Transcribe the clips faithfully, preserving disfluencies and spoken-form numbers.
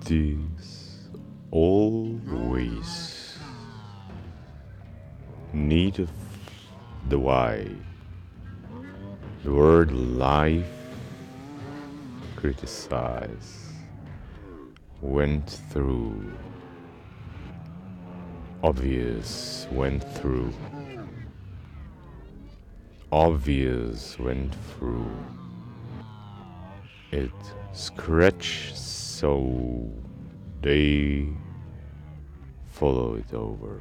It is always need of the why. The word life criticize went through, obvious went through, obvious went through. It scratch so they follow it over.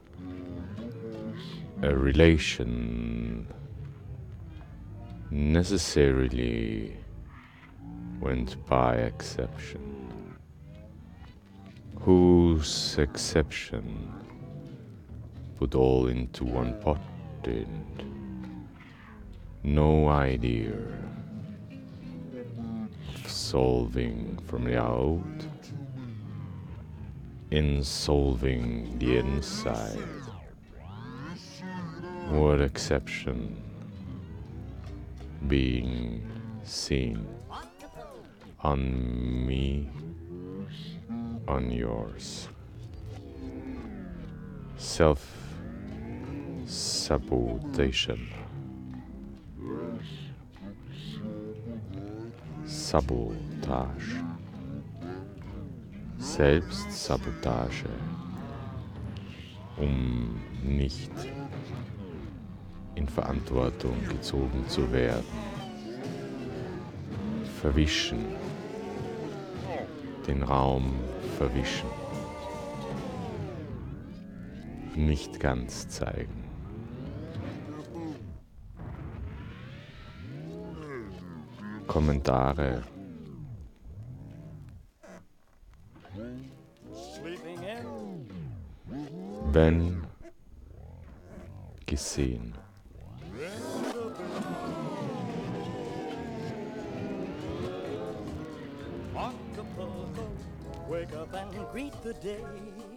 A relation necessarily went by exception, whose exception put all into one pot and no idea of solving from the out in solving the inside. What exception being seen on me, on yours. Self-sabotation. Sabotage. Selbstsabotage. Um nicht in Verantwortung gezogen zu werden. Verwischen. Den Raum verwischen. Nicht ganz zeigen. Kommentare. Wenn gesehen. Acapulco, wake up and greet the day.